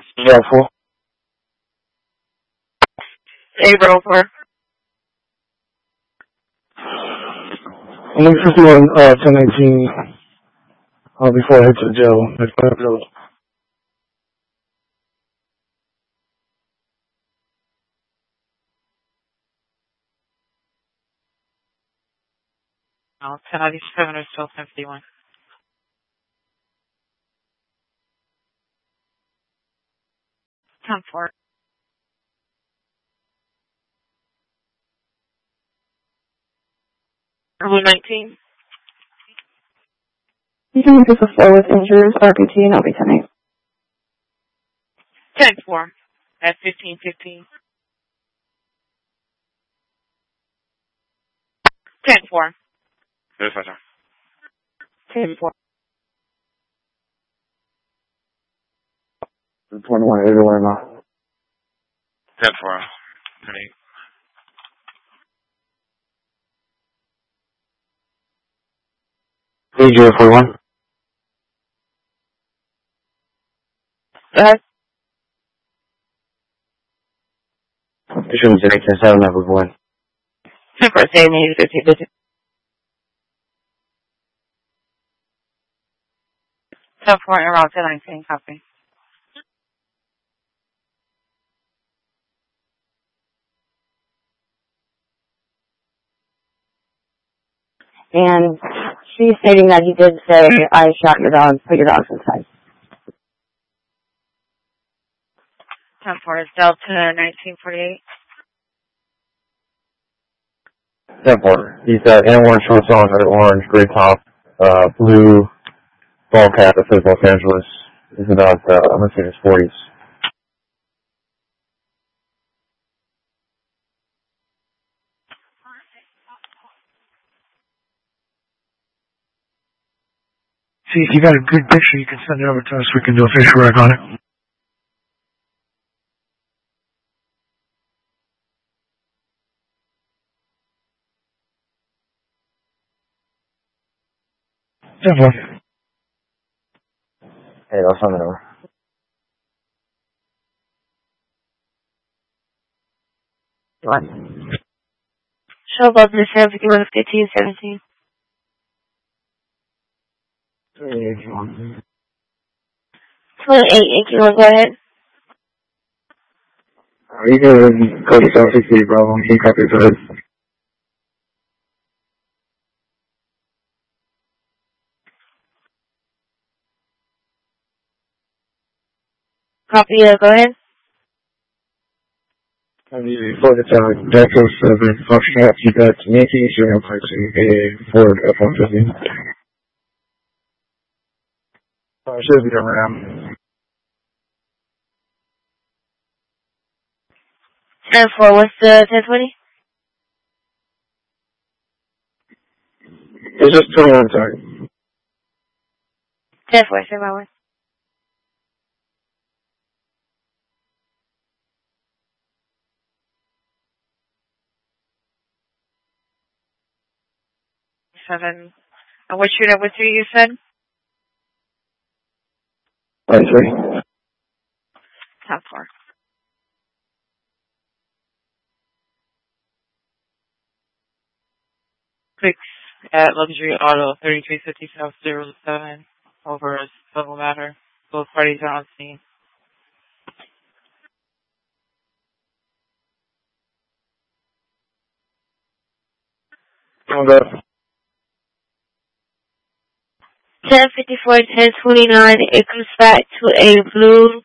Yeah, 4. April 4. I'm looking 51, 1019, before I head to the jail. No, 1097 or still 1051. Time for 19. You can use a flow with injuries, RPT, and LB 10-8. 10-4 at 1515. 10-4. 10-4. 21, everywhere now. 10-4. 41. Go ahead. This room's an 877, number 1. 10-4, say me, 15. 10-4, around 10-19, copy. And she's stating that he did say, I shot your dog, put your dogs inside. 10-4 is Delta 1948. 10-4. He's in orange shorts on, orange, gray top, blue ball cap that says Los Angeles. He's about, I'm going to say his 40s. See, if you got a good picture, you can send it over to us. We can do a facial rec on it. Definitely. Hey, I'll send it over. What? Show above the 51, 15, 17. 28, you want to go ahead? You can go to South 60, Bravo. You can copy it to us. Copy, go ahead. For the time, Delta 7, Foxtrot, you got Yankee, Sierra Taxi, a Ford F-150. Should be around. 10-4, what's the 1020? It's just 21 time. 10-4, say my word. Seven. And which unit was you said? 23. 10-4. Fix at Luxury Auto, 3350 South 07, over a civil matter. Both parties are on scene. On the 1054, 1029, it comes back to a blue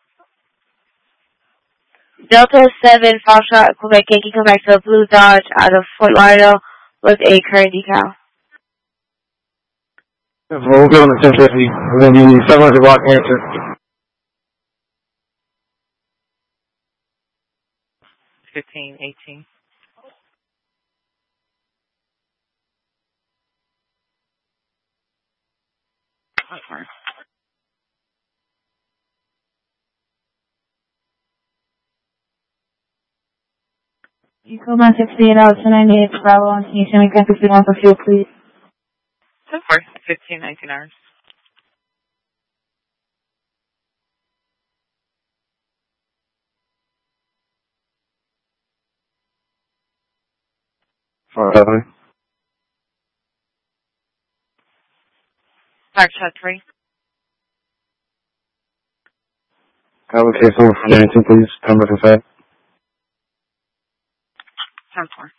Delta 7 Foxtrot Quebec Yankee, come back to a blue Dodge out of Fort Lauderdale with a current decal. we'll go on the 1050. We're going to be 700 block answer. 15, 18. You come on 16 out, 1098, Bravo, on can you send me 1051 for fuel, please? 10-4, 15, 19 hours. Definitely. Park shot 3. Have a case over for 92, please. Come back and say. 10-4.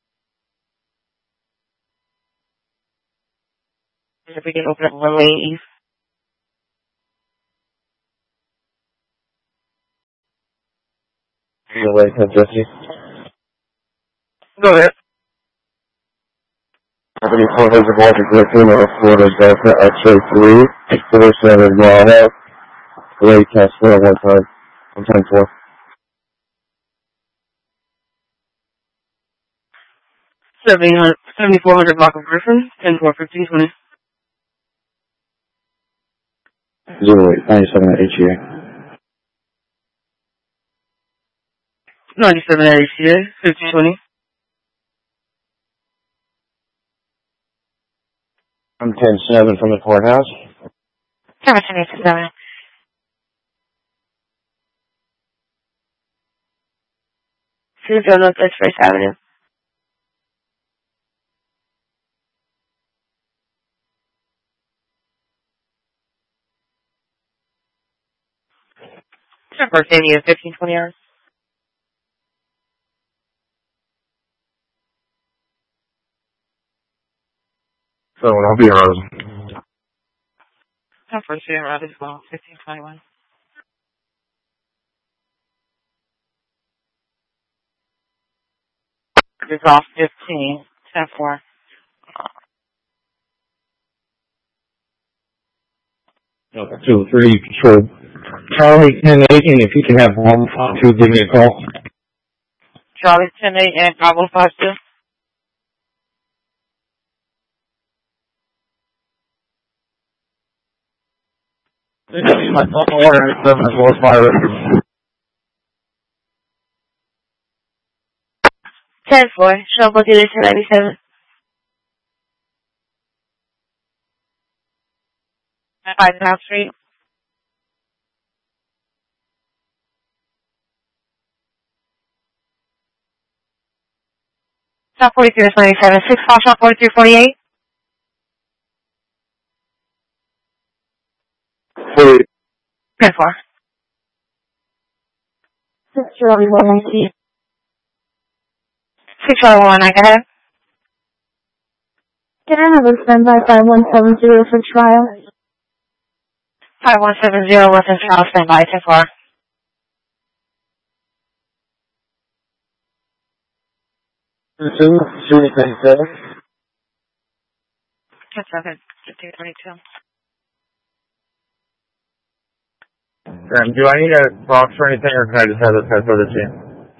If we can open up one lane east. Your way, Jesse. Go ahead. Company 400 Walter Griffin or Florida Delta X-ray 3, 47 mile half. Lake Castle one time. I'm 10-4. 7400 block of Griffin, 10-4, 1520. 0897 HEA. 97 at HCA, 1520. I'm 10-7 from the courthouse. 787. Susan North First Avenue. First Amy at 1520 hours. So I'll be around. First Amy around as well, 1521. It's off 15, 10-4. 2-3 control. Charlie 10-8, and if you can have 1-2, give me a call. Charlie 10-8 and Bravo 5-2. My phone order is 7 as well as my 10-4, show book it is 97. 5 South Street. Shop 43 is 97. 6 Fall Shop 4348. 10-4. 6 Charlie 190. 6 Charlie 190, go ahead. Can I have a standby 5170 for trial? 5170 Western Trial, standby, 10-4. 2-2-27. 10-7, 1522. Do I need a box or anything, or can I just have this guy throw this in?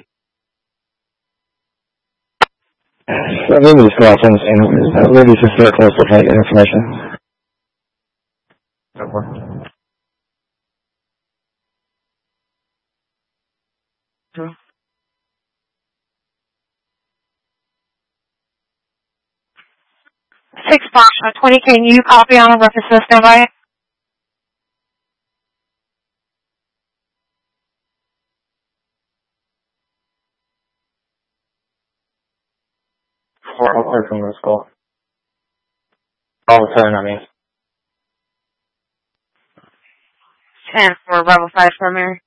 Maybe just go out and maybe just get close to get information. True. 6 Fox 20, can you copy on the reference to standby? I'll clear from this call. All of a sudden, I mean. 10 for Bravo 5 primary.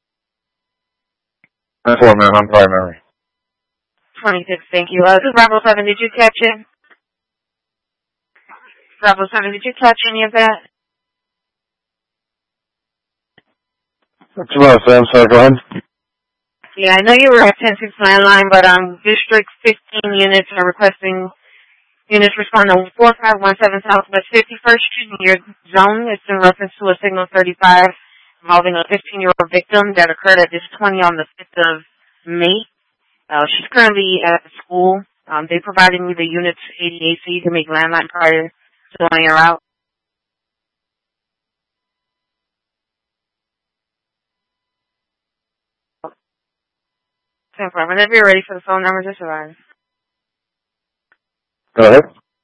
That's what, man. I'm primary. 26, thank you. This is Bravo 7, did you catch it? Bravo 7, did you catch any of that? What's about, Sam? Sorry, go ahead. Yeah, I know you were at 1069 line, but District 15 units are requesting units respond to 4517 Southwest 51st Street in your zone. It's in reference to a signal 35 involving a 15-year-old victim that occurred at District 20 on the 5th of May. She's currently at school. They provided me the unit's ADA so you can make landline prior to going her out. Whenever you're ready for the phone number, just arrive. Go ahead.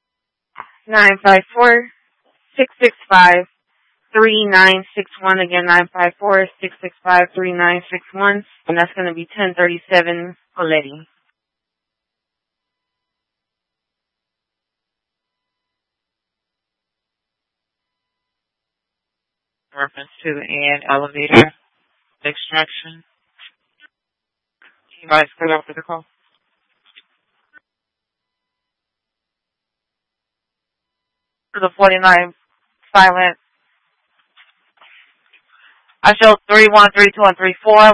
954-665-3961. Again, 954-665-3961. And that's going to be 1037 Coletti. reference to an elevator extraction. You guys clear up for the call? To the 49 silent. I showed 31, 32, and 34.